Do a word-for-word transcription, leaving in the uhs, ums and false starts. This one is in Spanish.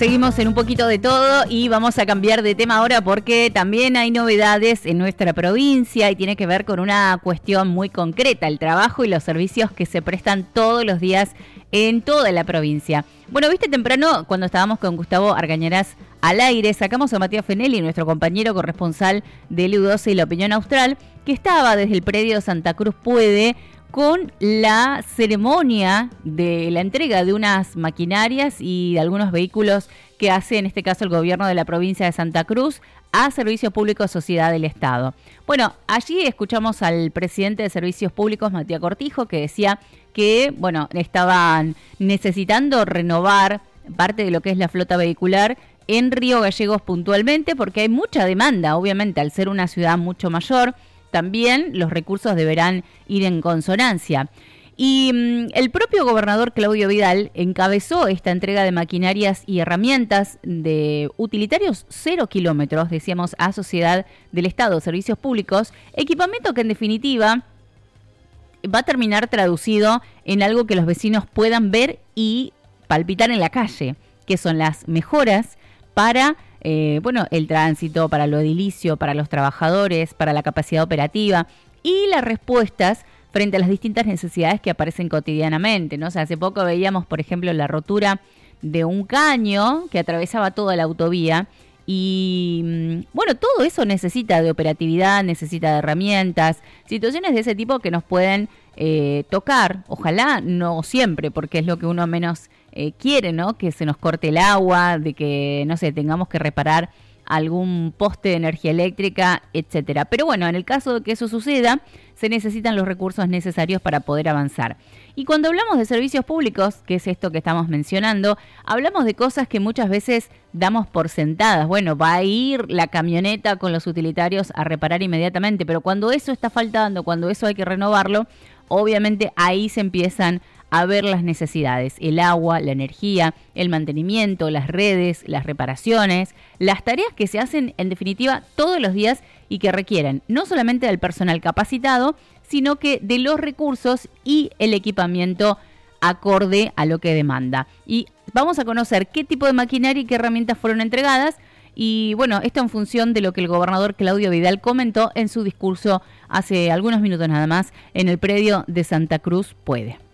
Seguimos en un poquito de todo y vamos a cambiar de tema ahora porque también hay novedades en nuestra provincia y tiene que ver con una cuestión muy concreta, el trabajo y los servicios que se prestan todos los días en toda la provincia. Bueno, viste temprano cuando estábamos con Gustavo Argañarás al aire, sacamos a Matías Fenelli, nuestro compañero corresponsal del U doce y La Opinión Austral, que estaba desde el predio Santa Cruz Puede con la ceremonia de la entrega de unas maquinarias y de algunos vehículos que hace en este caso el gobierno de la provincia de Santa Cruz a Servicios Públicos Sociedad del Estado. Bueno, allí escuchamos al presidente de Servicios Públicos, Matías Cortijo, que decía que, bueno, estaban necesitando renovar parte de lo que es la flota vehicular en Río Gallegos puntualmente, porque hay mucha demanda, obviamente, al ser una ciudad mucho mayor. También los recursos deberán ir en consonancia. Y mmm, el propio gobernador Claudio Vidal encabezó esta entrega de maquinarias y herramientas de utilitarios cero kilómetros, decíamos, a Sociedad del Estado, Servicios Públicos, equipamiento que en definitiva va a terminar traducido en algo que los vecinos puedan ver y palpitar en la calle, que son las mejoras para Eh, bueno, el tránsito, para lo edilicio, para los trabajadores, para la capacidad operativa y las respuestas frente a las distintas necesidades que aparecen cotidianamente, ¿no? O sea, hace poco veíamos, por ejemplo, la rotura de un caño que atravesaba toda la autovía y, bueno, todo eso necesita de operatividad, necesita de herramientas, situaciones de ese tipo que nos pueden eh, tocar, ojalá no siempre, porque es lo que uno menos Eh, quiere, ¿no? Que se nos corte el agua, de que, no sé, tengamos que reparar algún poste de energía eléctrica, etcétera. Pero bueno, en el caso de que eso suceda, se necesitan los recursos necesarios para poder avanzar. Y cuando hablamos de servicios públicos, que es esto que estamos mencionando, hablamos de cosas que muchas veces damos por sentadas. Bueno, va a ir la camioneta con los utilitarios a reparar inmediatamente, pero cuando eso está faltando, cuando eso hay que renovarlo, obviamente ahí se empiezan a ver las necesidades, el agua, la energía, el mantenimiento, las redes, las reparaciones, las tareas que se hacen en definitiva todos los días y que requieren no solamente del personal capacitado, sino que de los recursos y el equipamiento acorde a lo que demanda. Y vamos a conocer qué tipo de maquinaria y qué herramientas fueron entregadas. Y bueno, esto en función de lo que el gobernador Claudio Vidal comentó en su discurso hace algunos minutos nada más en el predio de Santa Cruz Puede.